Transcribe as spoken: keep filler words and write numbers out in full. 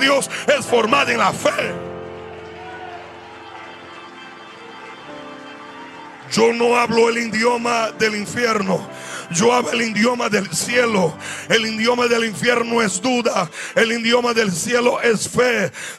Dios es formada en la fe. Yo no hablo el idioma del infierno, yo hablo el idioma del cielo. El idioma del infierno es duda, el idioma del cielo es fe.